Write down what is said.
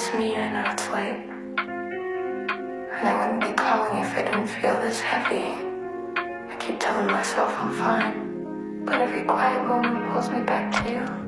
to me, I know it's late. And I wouldn't be calling if I didn't feel this heavy. I keep telling myself I'm fine, but every quiet moment pulls me back to you.